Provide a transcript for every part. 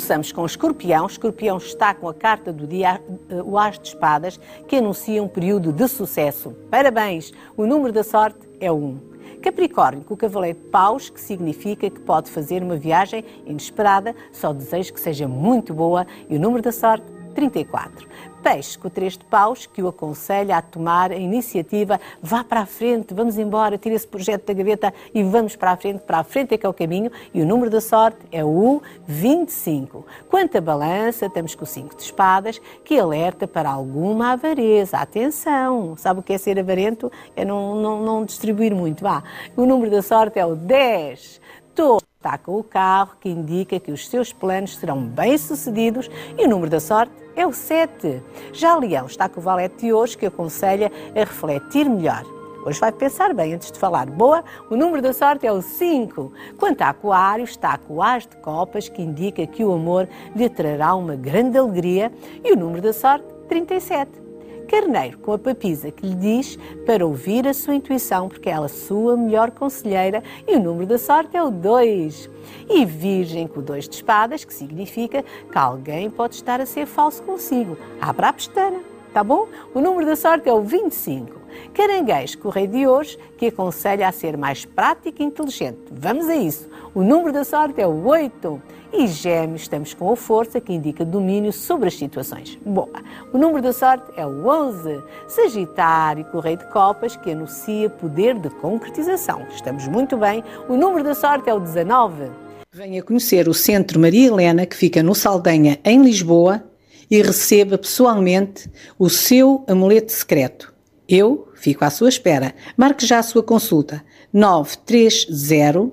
Começamos com o Escorpião. O Escorpião está com a carta do dia, o As de Espadas, que anuncia um período de sucesso. Parabéns! O número da sorte é o 1. Capricórnio, com o Cavaleiro de Paus, que significa que pode fazer uma viagem inesperada. Só desejo que seja muito boa. E o número da sorte, 34. Peixe, com o 3 de Paus, que o aconselha a tomar a iniciativa. Vá para a frente, vamos embora, tira esse projeto da gaveta e vamos para a frente é que é o caminho. E o número da sorte é o 25. Quanto à balança, estamos com o 5 de Espadas, que alerta para alguma avareza. Atenção, sabe o que é ser avarento? É não distribuir muito, vá. O número da sorte é o 10. Touro está com o carro, que indica que os seus planos serão bem-sucedidos, e o número da sorte é o 7. Já Leão está com o Valete de Ouros, que aconselha a refletir melhor. Hoje vai pensar bem antes de falar. Boa, o número da sorte é o 5. Quanto a Aquário, está com o As de Copas, que indica que o amor lhe trará uma grande alegria, e o número da sorte, 37. Carneiro, com a Papisa, que lhe diz para ouvir a sua intuição, porque ela é a sua melhor conselheira, e o número da sorte é o 2. E Virgem, com o 2 de Espadas, que significa que alguém pode estar a ser falso consigo. Abra a pestana, tá bom? O número da sorte é o 25. Caranguejo, com o Rei de Ouros, que aconselha a ser mais prático e inteligente. Vamos a isso. O número da sorte é o 8. E Gêmeos, estamos com a Força, que indica domínio sobre as situações. Boa. O número da sorte é o 11. Sagitário, com o Rei de Copas, que anuncia poder de concretização. Estamos muito bem. O número da sorte é o 19. Venha conhecer o Centro Maria Helena, que fica no Saldanha, em Lisboa, e receba pessoalmente o seu amuleto secreto. Eu fico à sua espera. Marque já a sua consulta. 930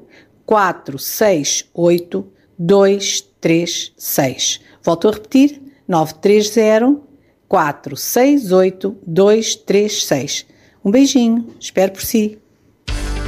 468 236. Volto a repetir, 930 468 236. Um beijinho, espero por si.